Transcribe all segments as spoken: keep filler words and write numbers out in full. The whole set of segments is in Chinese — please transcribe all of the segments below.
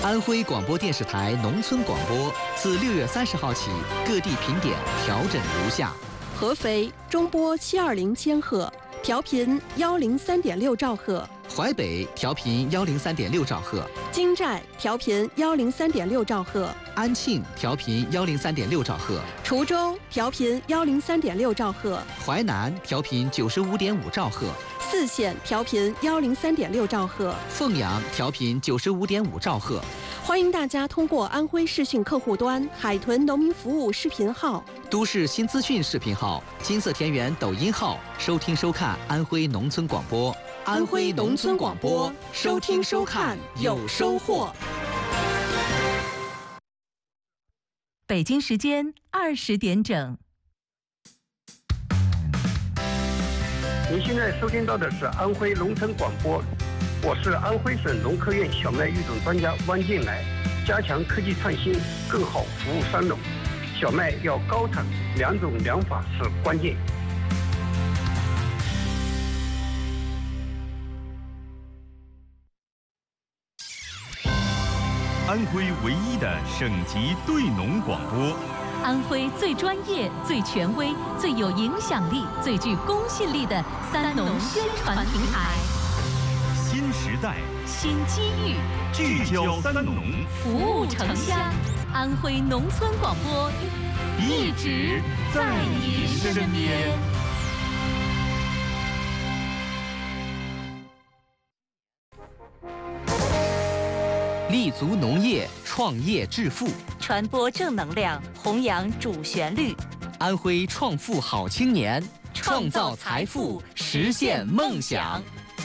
安徽广播电视台农村广播自六月三十号起，各地频点调整如下： 合肥中波七二零千赫，调频幺零三点六兆赫； 淮北调频幺零三点六兆赫； 金寨调频幺零三点六兆赫； 安庆调频幺零三点六兆赫； 滁州调频幺零三点六兆赫； 淮南调频九十五点五兆赫； 泗县调频幺零三点六兆赫； 凤阳调频九十五点五兆赫。 欢迎大家通过安徽视讯客户端、海豚农民服务视频号、 都市新资讯视频号、金色田园抖音号收听收看安徽农村广播。 安徽农村广播，收听收看有收获。 北京时间二十点整。 您现在收听到的是安徽农村广播，我是安徽省农科院小麦育种专家汪建来。加强科技创新，更好服务三农。小麦要高产，两种两法是关键。 安徽唯一的省级对农广播， 安徽最专业、最权威、最有影响力、最具公信力的三农宣传平台。 新时代， 新机遇， 聚焦三农， 服务城乡。安徽农村广播，一直在您身边。 立足农业，创业致富， 传播正能量，弘扬主旋律。 安徽创富好青年，创造财富，实现梦想。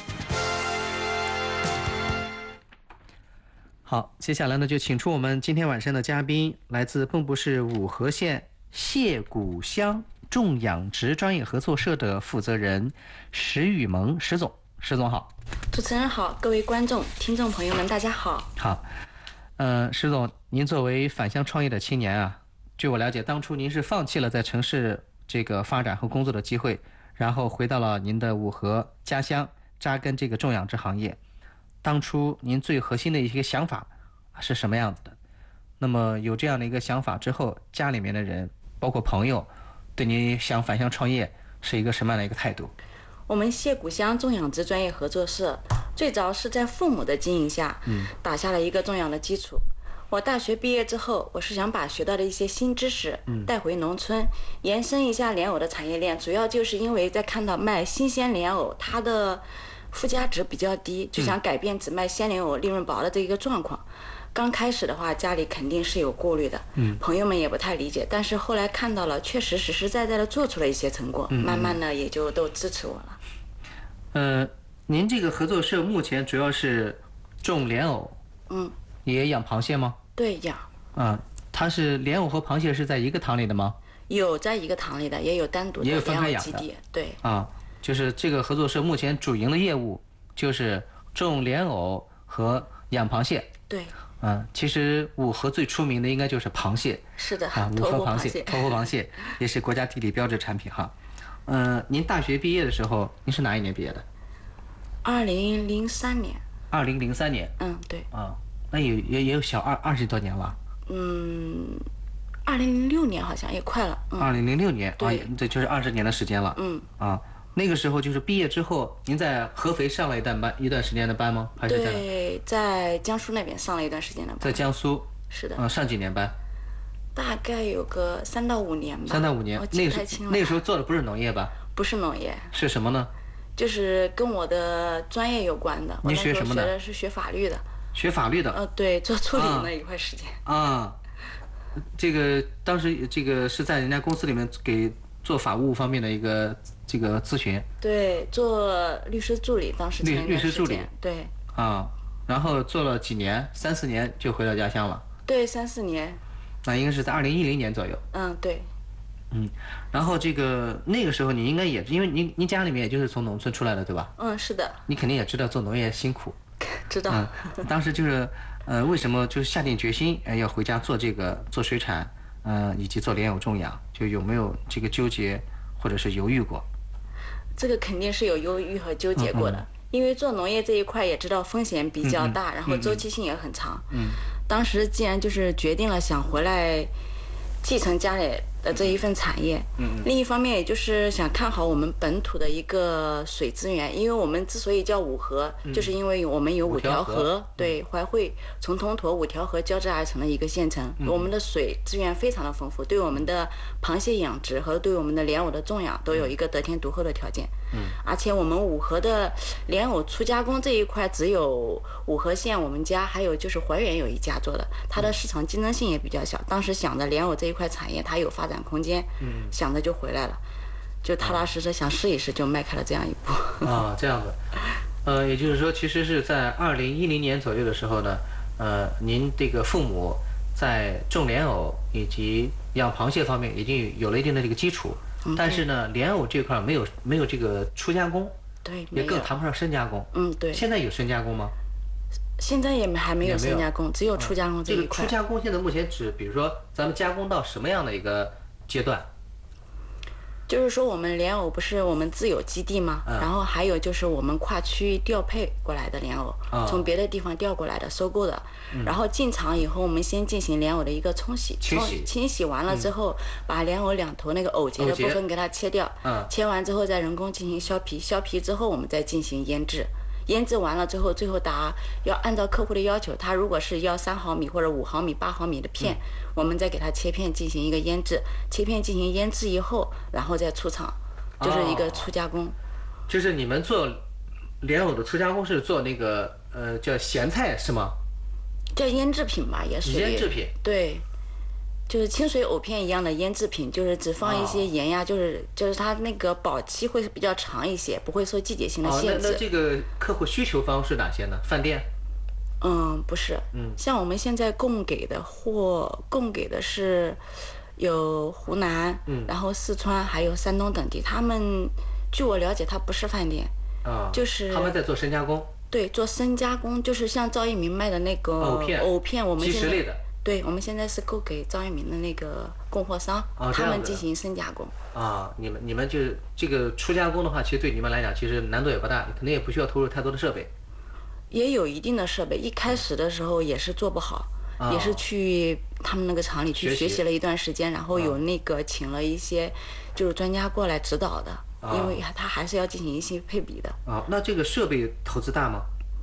好，接下来呢，就请出我们今天晚上的嘉宾，来自蚌埠市五河县谢谷乡种养殖专业合作社的负责人石雨萌石总。石总好。 主持人好，各位观众、听众朋友们，大家好。 好，呃，石总，您作为返乡创业的青年啊，据我了解，当初您是放弃了在城市这个发展和工作的机会，然后回到了您的五河家乡，扎根这个种养殖行业。当初您最核心的一些想法是什么样子的？那么有这样的一个想法之后，家里面的人，包括朋友，对您想返乡创业是一个什么样的一个态度？ 我们谢谷乡种养殖专业合作社最早是在父母的经营下，嗯，打下了一个种养的基础。我大学毕业之后，我是想把学到的一些新知识带回农村，嗯、延伸一下莲藕的产业链。主要就是因为在看到卖新鲜莲藕，它的附加值比较低，就想改变只卖鲜莲藕利润薄的这一个状况。刚开始的话，家里肯定是有顾虑的，嗯，朋友们也不太理解，但是后来看到了，确实实实在在的做出了一些成果，嗯、慢慢的也就都支持我了。 呃，您这个合作社目前主要是种莲藕，嗯，也养螃蟹吗？ 对，养。 啊，它是莲藕和螃蟹是在一个塘里的吗？ 有在一个塘里的，也有单独的莲藕基地，对。 啊，就是这个合作社目前主营的业务就是种莲藕和养螃蟹。 对。 嗯，其实五河最出名的应该就是螃蟹。 是的， 啊，五河螃蟹，头湖螃蟹也是国家地理标志产品哈。嗯，您大学毕业的时候，您是哪一年毕业的？ 二零零三年。 二零零三年。 嗯，对。 啊，那也也也有小二二十多年了。 嗯，二零零六年好像也快了。 二零零六年， 对， 啊，这就是二十年的时间了。 嗯。 啊。那个时候就是毕业之后，您在合肥上了一段班一段时间的班吗？还是在？ 对，在江苏那边上了一段时间的班。 在江苏。 是的。 嗯，上几年班？ 大概有个三到五年吧。 三到五年， 我记不太清了。 那个时候做的不是农业吧？ 不是农业。 是什么呢？ 就是跟我的专业有关的。 您学什么的？ 我那时候学的是学法律的。 学法律的。 呃，对，做处理那一块时间。 啊，这个当时这个是在人家公司里面给做法务方面的一个。这个咨询， 对，做律师助理，当时律律师助理， 对， 啊，然后做了几年，三四年就回到家乡了。 对，三四年。 那应该是在二零一零年左右。 嗯，对。 嗯，然后这个那个时候你应该也因为您您家里面也就是从农村出来的对吧？ 嗯，是的。 你肯定也知道做农业辛苦。 知道。 嗯，当时就是呃，为什么就是下定决心呃要回家做这个做水产，呃，以及做莲藕种养，就有没有这个纠结或者是犹豫过？ 这个肯定是有犹豫和纠结过的，嗯嗯因为做农业这一块也知道风险比较大， 嗯嗯然后周期性也很长。 嗯， 当时既然就是决定了想回来继承家里的这一份产业， 嗯， 另一方面也就是想看好我们本土的一个水资源，因为我们之所以叫五河， 嗯、 就是因为我们有五条河， 河对，淮惠从通沱五条河交织而成的一个县城， 嗯、 我们的水资源非常的丰富，对我们的螃蟹养殖和对我们的莲藕的种养都有一个得天独厚的条件。 嗯， 而且我们五河的莲藕粗加工这一块，只有五河县我们家，还有就是怀远有一家做的，它的市场竞争性也比较小。当时想着莲藕这一块产业它有发展空间， 嗯， 想着就回来了，就踏踏实实想试一试，就迈开了这样一步。 啊，这样子，呃，也就是说，其实是在二零一零年左右的时候呢，呃，您这个父母在种莲藕以及养螃蟹方面已经有了一定的这个基础。但是呢，莲藕这块没有没有这个初加工， 对， 也更谈不上深加工。 嗯，对。 现在有深加工吗？ 现在也还没有深加工，只有初加工这一块。 这个初加工现在目前指，比如说咱们加工到什么样的一个阶段？ 就是说，我们莲藕不是我们自有基地吗？ 嗯、 然后还有就是我们跨区调配过来的莲藕， 嗯、 从别的地方调过来的、收购的。 嗯、 然后进场以后，我们先进行莲藕的一个冲洗， 清洗， 清洗完了之后，嗯、把莲藕两头那个藕节的部分给它切掉。 嗯、 切完之后再人工进行削皮，削皮之后我们再进行腌制。腌制完了之后，最后打要按照客户的要求，他如果是要三毫米或者五毫米、八毫米的片，嗯、我们再给它切片进行一个腌制。切片进行腌制以后，然后再出厂。就是一个初加工。哦， 就是你们做莲藕的初加工是做那个呃叫咸菜是吗？ 叫腌制品吧，也是腌制品。 对，就是清水藕片一样的腌制品，就是只放一些盐呀，哦、就是就是它那个保期会比较长一些，不会受季节性的限制。 哦，那那这个客户需求方是哪些呢？饭店？ 嗯，不是， 嗯， 像我们现在供给的货，供给的是。有湖南， 嗯， 然后四川还有山东等地，他们据我了解，它不是饭店， 啊， 就是他们在做深加工， 对，做深加工，就是像赵一鸣卖的那个藕片， 藕片，我们现在即食类的， 对，我们现在是购给赵一鸣的那个供货商， 啊， 他们进行深加工。 啊，你们你们就是这个初加工的话，其实对你们来讲，其实难度也不大，可能也不需要投入太多的设备， 也有一定的设备，一开始的时候也是做不好。 啊、 也是去他们那个厂里去学习了一段时间，然后有那个请了一些就是专家过来指导的， 啊、 因为他还是要进行一些配比的。 啊，那这个设备投资大吗？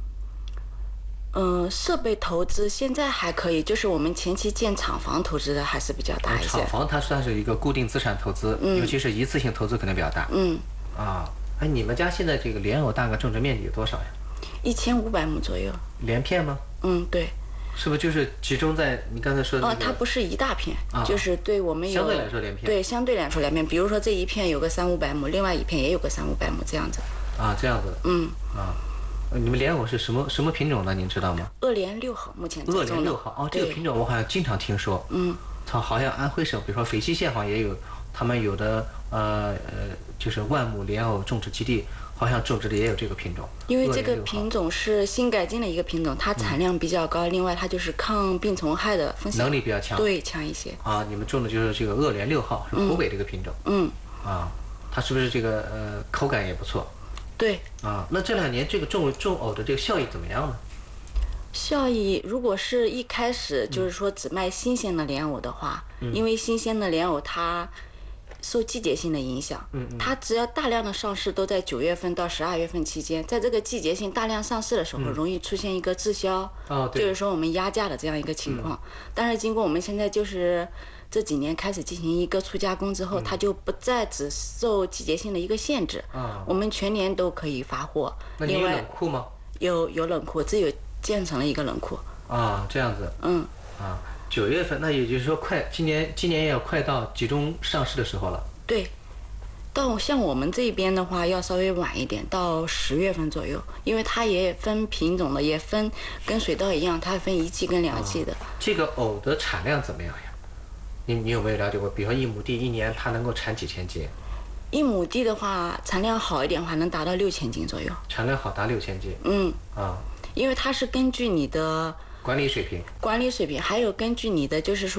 嗯，设备投资现在还可以，就是我们前期建厂房投资的还是比较大一些。 厂房它算是一个固定资产投资， 嗯、 尤其是一次性投资可能比较大。 嗯。 啊，哎，你们家现在这个莲藕大概种植面积有多少呀？ 一千五百亩左右。 连片吗？ 嗯，对。 是不是就是集中在你刚才说的、那个？哦，它不是一大片， 啊、 就是对我们有相对来说连片。 对，相对来说连片。比如说这一片有个三五百亩，另外一片也有个三五百亩这样子。 啊，这样子。 嗯。 啊，你们莲藕是什么什么品种呢？您知道吗？ 鄂莲六号，目前鄂莲六号哦，这个品种我好像经常听说。 嗯。 它好像安徽省，比如说肥西县好像也有，他们有的呃呃，就是万亩莲藕种植基地。好像种植的也有这个品种， 因为这个品种是新改进的一个品种，它产量比较高，嗯、另外它就是抗病虫害的风险能力比较强， 对，强一些。 啊，你们种的就是这个鄂莲六号，是湖北这个品种。 嗯。 啊，它是不是这个呃口感也不错？ 对。 啊，那这两年这个种种藕的这个效益怎么样呢？ 效益如果是一开始就是说只卖新鲜的莲藕的话，嗯、因为新鲜的莲藕它。受季节性的影响， 嗯嗯， 它只要大量的上市都在九月份到十二月份期间，在这个季节性大量上市的时候，容易出现一个滞销， 哦，对， 就是说我们压价的这样一个情况。但是经过我们现在就是这几年开始进行一个初加工之后，它就不再只受季节性的一个限制， 啊， 我们全年都可以发货。 那你有冷库吗？ 有有冷库，这有建成了一个冷库。 啊，这样子。 嗯。 啊。九月份，那也就是说快，今年今年也要快到集中上市的时候了。 对，到像我们这边的话，要稍微晚一点，到十月份左右，因为它也分品种的，也分跟水稻一样，它分一季跟两季的。 啊、这个藕的产量怎么样呀？你你有没有了解过？比如说一亩地一年它能够产几千斤？ 一亩地的话，产量好一点的话，能达到六千斤左右。 产量好达六千斤。 嗯。 啊。 因为它是根据你的。 管理水平， 管理水平，还有根据你的就是说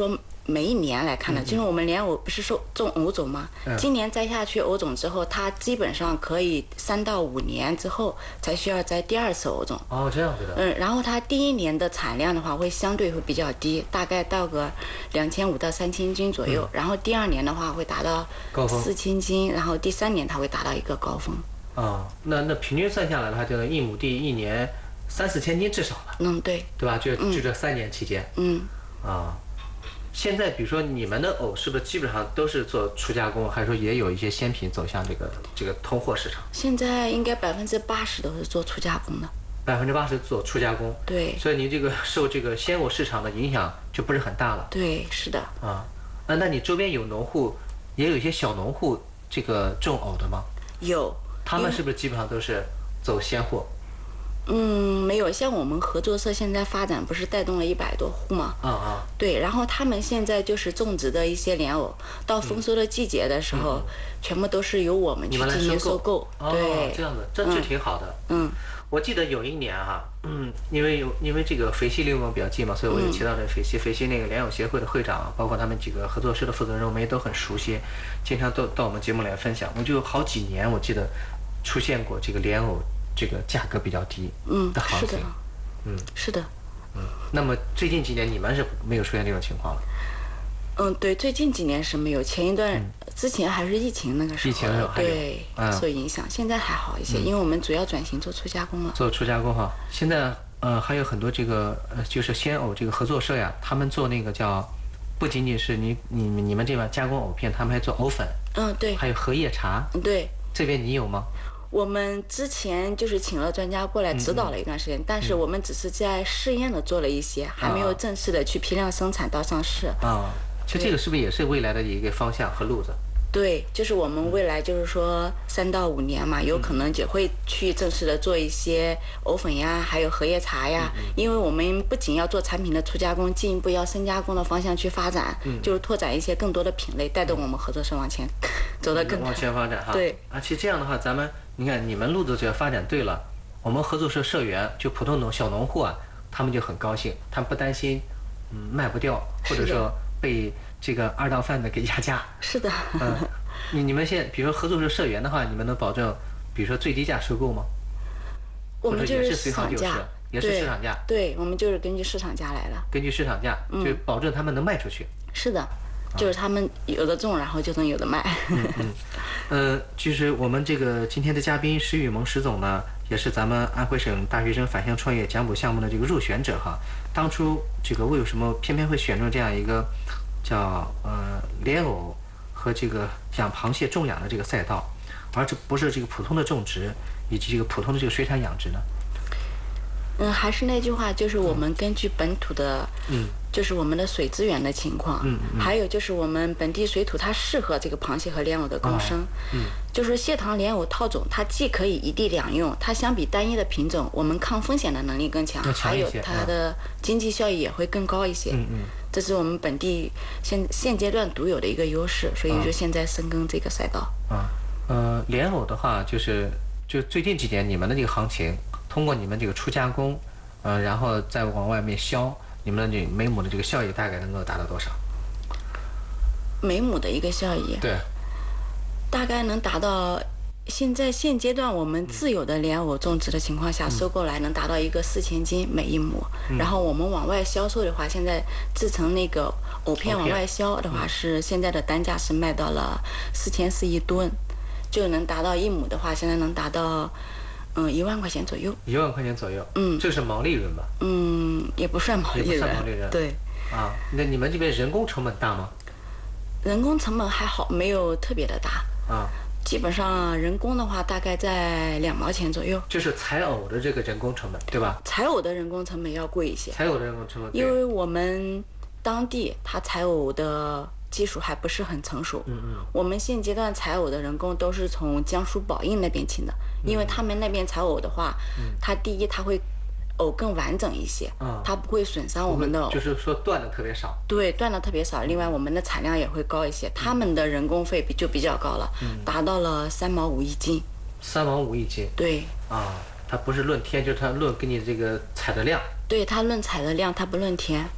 每一年来看的，就是我们莲藕不是收种藕种吗？ 嗯今年摘下去藕种之后，它基本上可以三到五年之后才需要摘第二次藕种。 哦，这样子的。 嗯，然后它第一年的产量的话会相对会比较低，大概到个两千五到三千斤左右。然后第二年的话会达到高峰四千斤，然后第三年它会达到一个高峰。 啊，那那平均算下来的话，就一亩地一年三四千斤至少了， 嗯，对， 对吧？就就这三年期间。 嗯。 啊，现在比如说你们的藕是不是基本上都是做初加工，还是说也有一些鲜品走向这个这个通货市场？ 现在应该百分之八十都是做初加工的。 百分之八十做初加工。 对。 所以您这个受这个鲜藕市场的影响就不是很大了。 对，是的。 啊，那那你周边有农户，也有一些小农户这个种藕的吗？ 有。 他们是不是基本上都是走鲜货？ 嗯，没有，像我们合作社现在发展不是带动了一百多户吗？ 啊啊。 对，然后他们现在就是种植的一些莲藕，到丰收的季节的时候，嗯、全部都是由我们去进行收购。 哦， 对， 这样子，这是挺好的。 嗯， 我记得有一年哈、啊，嗯，因为有因为这个肥西离我们比较近嘛，所以我就提到这肥西，肥西那个莲藕协会的会长，包括他们几个合作社的负责人，我们也都很熟悉，经常都到我们节目来分享。我就好几年，我记得出现过这个莲藕这个价格比较低的行情。 嗯，是的。 嗯，那么最近几年你们是没有出现这种情况了？ 嗯，对，最近几年是没有，前一段、嗯、之前还是疫情那个时候， 疫情的时候还有对、 嗯、 受影响，现在还好一些、嗯，因为我们主要转型做初加工了。 做初加工哈，现在呃还有很多这个呃就是鲜藕这个合作社呀，他们做那个叫，不仅仅是你你你们这边加工藕片，他们还做藕粉。 嗯，对。 还有荷叶茶。 嗯，对。 这边你有吗？ 我们之前就是请了专家过来指导了一段时间，嗯、但是我们只是在试验的做了一些，嗯、还没有正式的去批量生产到上市。 啊，其实这个是不是也是未来的一个方向和路子？ 对，就是我们未来就是说三到五年嘛，有可能也会去正式的做一些藕粉呀，还有荷叶茶呀。嗯、因为我们不仅要做产品的初加工，进一步要深加工的方向去发展，嗯、就是拓展一些更多的品类，带动我们合作社往前走得更往前发展哈。 对， 而且这样的话，咱们你看你们路子只要发展对了，我们合作社社员就普通农小农户啊，他们就很高兴，他们不担心嗯卖不掉，或者说被这个二道贩子给压价。 是的。 嗯，你你们现比如说合作社社员的话，你们能保证比如说最低价收购吗？ 我们就是市场价，也是市场价。 对，我们就是根据市场价来的。 根据市场价，就保证他们能卖出去。 嗯、是的，就是他们有的种，然后就能有的卖。 嗯嗯。呃，其实我们这个今天的嘉宾石雨萌石总呢，也是咱们安徽省大学生返乡创业奖补项目的这个入选者哈。当初这个为什么偏偏会选中这样一个叫呃莲藕和这个养螃蟹种养的这个赛道，而这不是这个普通的种植以及这个普通的这个水产养殖呢？ 嗯，还是那句话，就是我们根据本土的，嗯，就是我们的水资源的情况，嗯，嗯还有就是我们本地水土它适合这个螃蟹和莲藕的共生，哦、嗯，就是蟹塘莲藕套种，它既可以一地两用，它相比单一的品种，我们抗风险的能力更强，还有它的经济效益也会更高一些，嗯嗯，这是我们本地现现阶段独有的一个优势，所以就现在深耕这个赛道。 啊，呃，莲藕的话，就是就最近几年你们的这个行情。通过你们这个初加工，呃，然后再往外面销，你们的这每亩的这个效益大概能够达到多少？ 每亩的一个效益？ 对， 大概能达到现在现阶段我们自有的莲藕种植的情况下，嗯、收购来能达到一个四千斤每一亩，嗯、然后我们往外销售的话，现在制成那个藕片往外销的话，嗯、是现在的单价是卖到了四千四一吨，就能达到一亩的话，现在能达到。嗯，一万块钱左右。 一万块钱左右。 嗯， 这是毛利润吧？ 嗯，也不算毛利润。 也不算毛利润。 对。 啊，那你们这边人工成本大吗？ 人工成本还好，没有特别的大。啊。基本上人工的话，大概在两毛钱左右。 就是采藕的这个人工成本，对吧？ 采藕的人工成本要贵一些。 采藕的人工成本。 因为我们当地它采藕的技术还不是很成熟。嗯嗯。我们现阶段采藕的人工都是从江苏宝应那边请的。因为他们那边采藕的话，嗯、它第一它会藕更完整一些，嗯、它不会损伤我们的藕， 就是说断的特别少。 对，断的特别少。另外，我们的产量也会高一些，嗯、他们的人工费比就比较高了，嗯、达到了三毛五一斤。 三毛五一斤。 对。 啊，它不是论天，就是它论给你这个采的量。 对，它论采的量，它不论天。